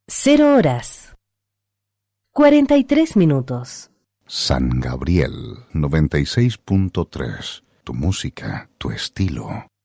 0 horas 43 minutos. San Gabriel 96.3. Tu música, tu estilo.